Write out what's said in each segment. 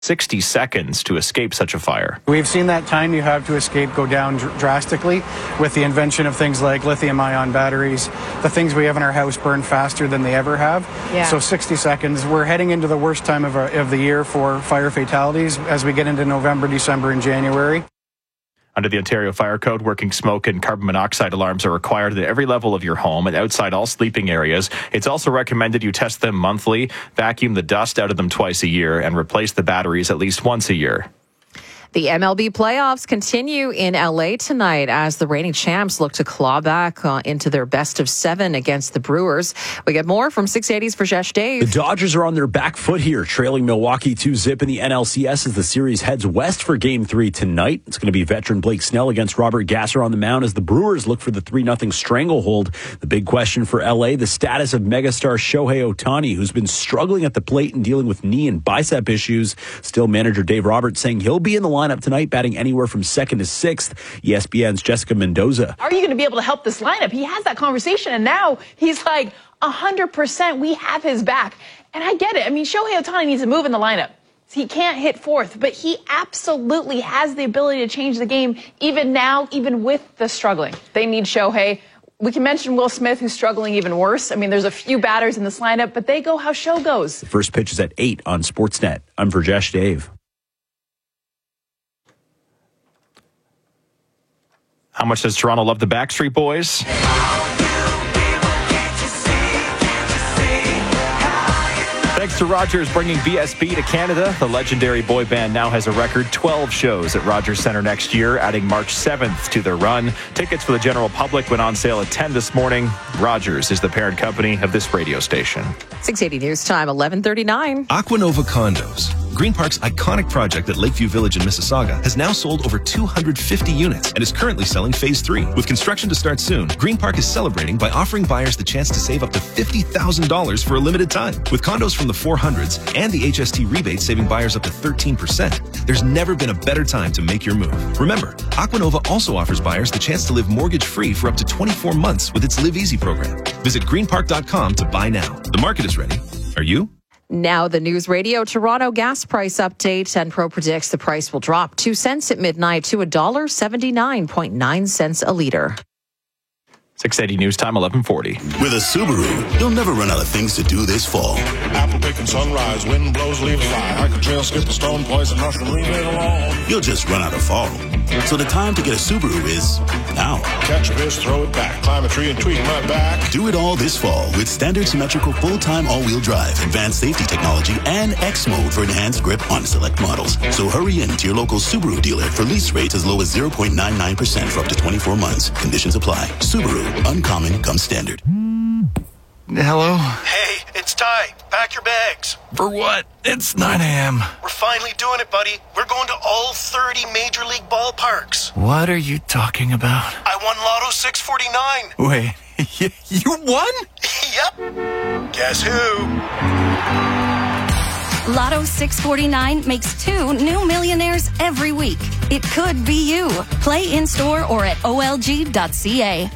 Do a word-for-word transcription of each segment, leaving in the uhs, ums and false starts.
sixty seconds to escape such a fire. We've seen that time you have to escape go down dr- drastically with the invention of things like lithium-ion batteries. The things we have in our house burn faster than they ever have. Yeah. So sixty seconds. We're heading into the worst time of, our, of the year for fire fatalities as we get into November, December, and January. Under the Ontario Fire Code, working smoke and carbon monoxide alarms are required at every level of your home and outside all sleeping areas. It's also recommended you test them monthly, vacuum the dust out of them twice a year, and replace the batteries at least once a year. The M L B playoffs continue in L A tonight as the reigning champs look to claw back uh, into their best of seven against the Brewers. We get more from six eighty's Rajesh Dave. The Dodgers are on their back foot here, trailing Milwaukee two zip in the N L C S as the series heads west for Game three tonight. It's going to be veteran Blake Snell against Robert Gasser on the mound as the Brewers look for the three nothing stranglehold. The big question for L A, the status of megastar Shohei Ohtani, who's been struggling at the plate and dealing with knee and bicep issues. Still, manager Dave Roberts saying he'll be in the line lineup tonight, batting anywhere from second to sixth. E S P N's Jessica Mendoza. Are you going to be able to help this lineup? He has that conversation, and now he's like, one hundred percent we have his back. And I get it. I mean, Shohei Ohtani needs to move in the lineup. He can't hit fourth, but he absolutely has the ability to change the game, even now, even with the struggling. They need Shohei. We can mention Will Smith, who's struggling even worse. I mean, there's a few batters in this lineup, but they go how show goes. The first pitch is at eight on Sportsnet. I'm Rajesh Dave. How much does Toronto love the Backstreet Boys? Thanks to Rogers bringing B S B to Canada, the legendary boy band now has a record twelve shows at Rogers Centre next year, adding March seventh to their run. Tickets for the general public went on sale at ten this morning. Rogers is the parent company of this radio station. six eighty News Time, eleven thirty-nine. Aquanova Condos, Green Park's iconic project at Lakeview Village in Mississauga, has now sold over two hundred fifty units and is currently selling phase three. With construction to start soon, Green Park is celebrating by offering buyers the chance to save up to fifty thousand dollars for a limited time. With condos from the four hundreds and the H S T rebate saving buyers up to thirteen percent, there's never been a better time to make your move. Remember, Aquanova also offers buyers the chance to live mortgage-free for up to twenty-four months with its Live Easy program. Visit green park dot com to buy now. The market is ready. Are you? Now the News Radio Toronto gas price update. Enpro predicts the price will drop two cents at midnight to one dollar seventy-nine point nine cents a litre. six eighty News Time, eleven forty. With a Subaru, you'll never run out of things to do this fall. Apple picking sunrise, wind blows, leaves fly. Hiker trail, skip a stone, poison mushroom, leave it alone. You'll just run out of fall. So the time to get a Subaru is now. Catch a fish, throw it back, climb a tree and tweak my back. Do it all this fall with standard symmetrical full-time all-wheel drive, advanced safety technology, and X mode for enhanced grip on select models. So hurry in to your local Subaru dealer for lease rates as low as zero point nine nine percent for up to twenty-four months. Conditions apply. Subaru, uncommon comes standard. Hello? Hey, it's Ty. Pack your bags. For what? It's nine a.m. We're finally doing it, buddy. We're going to all thirty Major League ballparks. What are you talking about? I won Lotto six forty-nine. Wait, you won? Yep. Guess who? Lotto six forty-nine makes two new millionaires every week. It could be you. Play in-store or at O L G dot C A.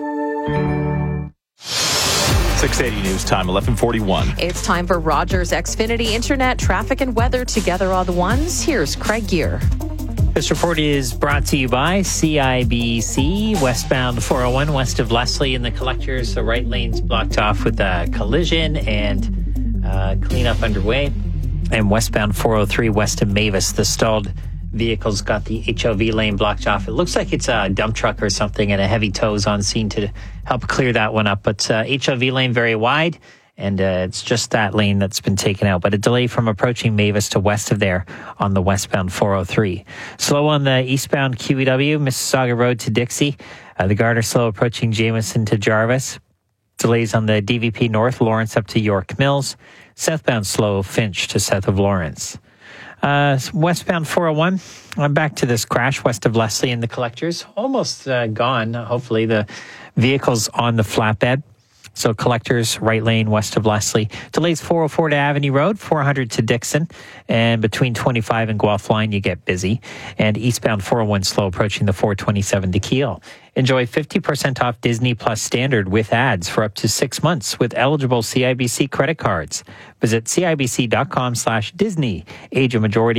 six eighty News Time, eleven forty-one. It's time for Rogers Xfinity Internet, traffic and weather together on the ones. Here's Craig Gear. This report is brought to you by C I B C. Westbound four oh one west of Leslie in the collectors. The right lane's blocked off with a collision and uh, cleanup underway. And westbound four oh three west of Mavis, the stalled vehicle's got the H O V lane blocked off. It looks like it's a dump truck or something, and a heavy tow is on scene to help clear that one up. But uh, H O V lane very wide, and uh, it's just that lane that's been taken out. But a delay from approaching Mavis to west of there on the westbound four oh three. Slow on the eastbound Q E W, Mississauga Road to Dixie. Uh, the guard are slow approaching Jameson to Jarvis. Delays on the D V P North, Lawrence up to York Mills. Southbound slow, Finch to south of Lawrence. Uh, westbound four oh one, I'm back to this crash west of Leslie in the collectors. Almost uh, gone, hopefully. The vehicle's on the flatbed. So collectors, right lane west of Leslie. Delays four oh four to Avenue Road, four hundred to Dixon. And between twenty-five and Guelph line, you get busy. And eastbound four oh one slow approaching the four twenty-seven to Kiel. Enjoy fifty percent off Disney Plus Standard with ads for up to six months with eligible C I B C credit cards. Visit C I B C dot com slash Disney. Age of majority.